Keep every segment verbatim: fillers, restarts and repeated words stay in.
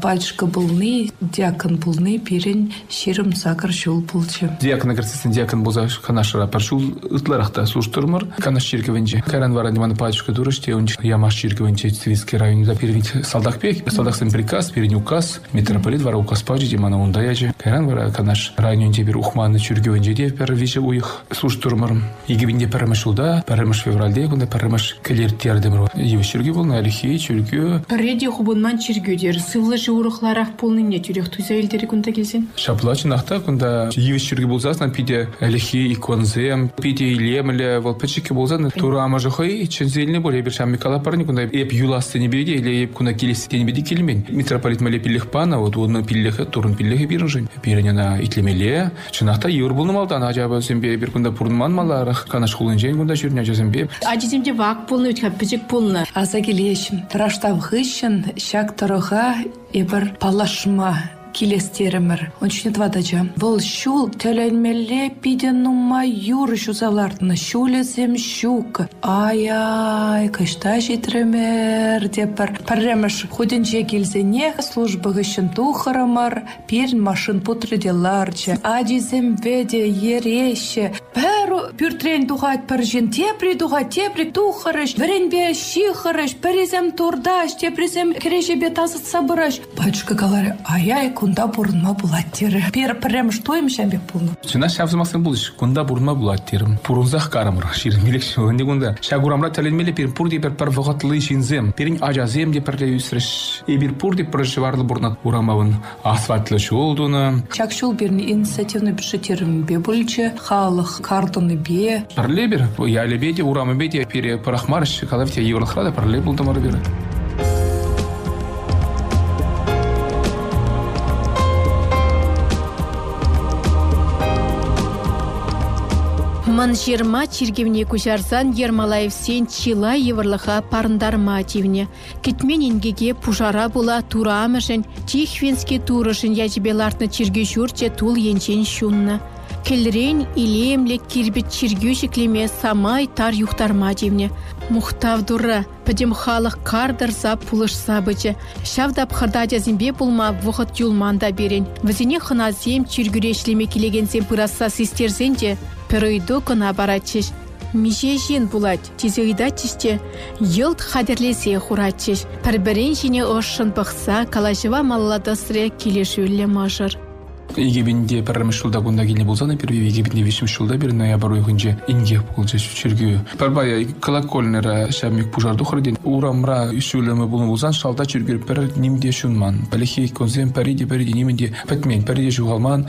Батюшка булны, диакон булны, пирен ширым сакыр шул булчы. Диакон агресивный диакон булза канашра паршул ытларахта слуштурмар. Канаш чиркевенче. Каран вара диманы батюшка дурыште, он ямаш чиркевенче Цивильский район. За первить солдатпек, солдатский приказ, первый указ, митрополит вара указ пажи диманы ундаяже. Каран вара канаш район теперь ухманы чиркевенче де первиче уих слуштурмар. Егибинде перемешулда, перемеш февральде, кунда перемеш келерттердемро. Еве чирке булна алихи чирке. Реди хубунман чиргюдер. Сывлы журухларах полныне тюрек тузаилдери кунда келсен. Шаплач нахта кунда еве чирке булзасна пиде алихи иконзем, пиде илемле, вот печики булзан тура амажахой чензельне более биршам Микола парни кунда еп юласты не беде или еп кунда келесте не беде келмен. Митрополит мале пиллех пана, вот он пиллех турун пиллех биржен. Пиренена итлемеле. Чынахта евр булны малдан ажаба зембе бир кунда пурнман маларах канаш хулынжен кунда жүрня жазембе. Ажиземде вак полны үтхап печик полны. Аза келешім. Раштав хыщын, шак тұрыға ебір палашма келестерімір. Он чүнет вадача. Бұл шул төленмеле пиден нума юр шузалартыны. Шулезем шук. Ай-ай, кышта жетіремер депір. Парремеш худенже келзене службы гышын тухырымыр. Перін машин путределарчы. Адизем веде ереше. Пәру пүртрен тухат піржін. Тепри тухат, тепри тухырыш. Веренбе шихырыш. Пәрезем турдаш. Тепрезем кережебе тазыт сабырыш. Батюшка галары, ай-ай, кунда бурынма булаттері. Пер прям штойм шамбек булны. Чына шавзымасын булыш. Кунда бурынма булаттерім. Пурунзах карамыр. Ширин мелек шуынде кунда. Шагурамра тәленмеле пер пурди пер пер вағатлы шинзем. Перин ажазем де перле үсіріш. Ебір пурди проживарлы бурнат урамавын. Асфальтлы шолдуны. Чак шул берні инициативный бюджетерім бе бүлчі. Халық картоны бе. Перле бер. Яле беде, урамы беде. Пере парахмарыш. Калавте еврлахрада перле булдамары бері. Ман жирма чиргевне кучарсан Ермолаев сен чила еврлыха парындарма тивне. Кетмен ингеге пужара була турамышын, тихвенский турышын ячебелартны чирге журче тул енчен шунна. Келрен илемле кирбет чиргю шеклеме самай тар юхтарма тивне. Мухтав дура, падем халық кардар за пулышса бычы. Шавдап хырдадя зембе булма вұхыт юлманда берен. Візіне хына зем чиргюрешлеме келегенсен пыраса систерзенде. Перейду кына барачыш. Меже жен булать, тезейда чиште. Йылт хадерлесе хуратчыш. Парберен жіне ошын бақса, калажыва малладасыре келешөлі мажыр. Егебінде пәріміш жылда күнда келіне болсаны, перві егебінде вешім жылда бір ноябр ойғынже инге болжа чүргі. Парбая колокольнера шәмек пужарды қырден. Урамра үшілімі болын болсан, шалда чүргір пір немде шунман. Пәліхи конзем пәриде пәриде немінде пәтмен, пәриде жуғалман.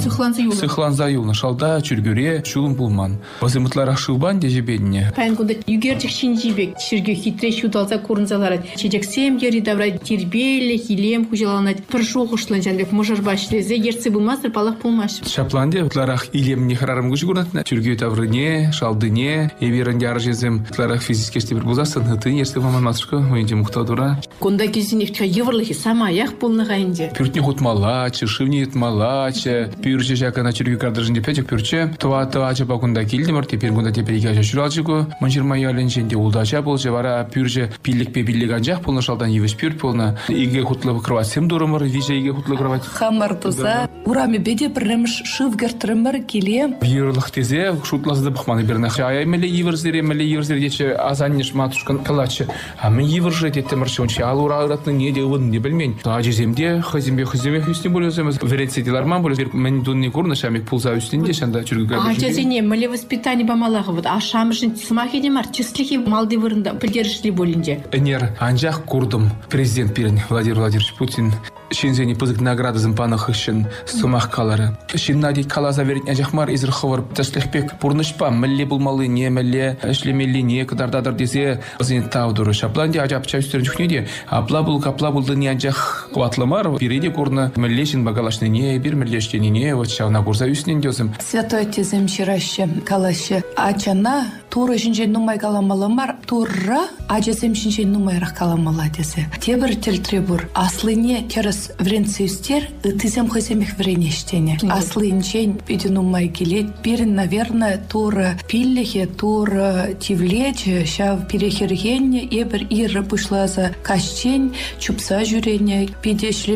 Сықланза юлны. Шалда чүргіре шулым болман. Васым ұтларақ шылбан де жебедіне. Пән күнда югерчік шин жебек. Чүргі хитре шудалза көрінзаларад. Чедексем ері даврай тербелі, хилем хужаланад. Пір жоғышлан жанбек мұжыр башлезе ерцы бұлмазыр палық болмаш. Шапланде ұтларақ илем не харарым күші көрінатына. Чүргі таврыне, шалдыне, еберін яры жезім. Ұтларақ физическешті бір бұлзасын, ұтын ерсі маман матышқы, ойынде мұқтадура. Күнда кезін ектіға еврлығы сама аяқ болныға инде. Пүртне хут малачы, шывне ет малачы, пүрче жакана чүргі кардыржынде пәчек пүрче. Туа-туачы бақында келдімір, тепер күнда тепереге ажа жүралчыгу. Мұншырма ялын женде ұлдача болжы, вара пүрче пиллік пе пиллік анжақ болны, шалдан евіш пүрт болны. Иге хутлы кровать сем дұрымыр, виже иге хутлы кровать. Хамар туза, урами беде біріміш шывгертірімір келем. Вирлық тезе, шутлазды бұқманы біріне. Аяймелі евірзері, мелі евірзері дече азаннеш матушкан калачы. Амын евіржі деттімірші, оншы ал ура ұратның не деуін не білмен. Ажеземде, хызембе, хызембе үстін болеземіз. Верецетеларман болез, мен дұнны көріні шамек пулза үстінде, шанда жүргі гады. Ажезене, мөлі воспитание бамалағы бұд. Ашамышын сымақ едемар, числихи малды вырында, пілдерішілі болінде. Энер, анжақ көрдім президент берін Владимир Владимирович Путин. Шинзени пызык награды зымпанах үшін сумах калары. Шиннади калаза верить ажахмар изрховар ташлихпек пурнышпа мілі булмалы не мілі ішлемелі не кыдардадыр десе зен таудыры. Шапланди ажапча үстерін жүхнеде. Апла бұл капла бұлды не ажах қуатлымар. Переде көрні мілешін багалашны не, бір мілештені не, вот шауна көрза үстінен дезім. Святой тезім ширашы, калашы. Ачана туры жінжен нумай каламалымар, турра ажесем жінжен нумайрақ каламала десе. Тебір тілтре бұр. Аслыне теріс вренциюстер, тызем хыземих вренештене. Аслынчен пиденумай келет. Берін, наверное, тура пиллехе, тура тивлече, шав перехергенне, ебір иры пышлаза кашчен, чупса жүрене, пидешле